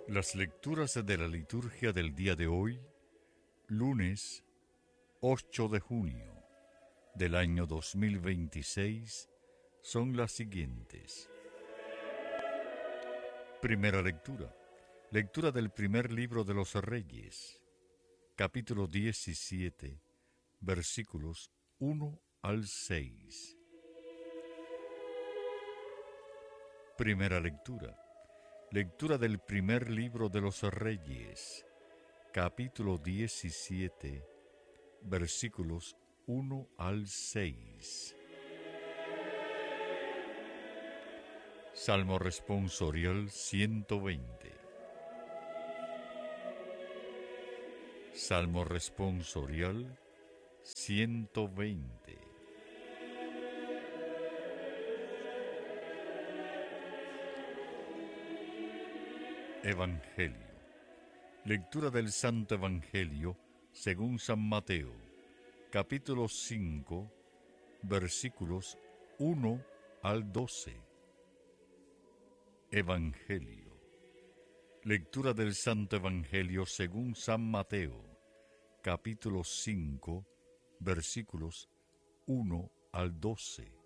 Las lecturas de la liturgia del día de hoy, lunes 8 de junio del año 2026, son las siguientes. Primera lectura. Lectura del primer libro de los Reyes, capítulo 17, versículos 1 al 6. Primera lectura. Lectura del primer libro de los Reyes, capítulo 17, versículos 1 al 6. Salmo responsorial 120. Salmo responsorial 120. Evangelio. Lectura del Santo Evangelio según San Mateo, capítulo 5, versículos 1 al 12. Evangelio. Lectura del Santo Evangelio según San Mateo, capítulo 5, versículos 1 al 12.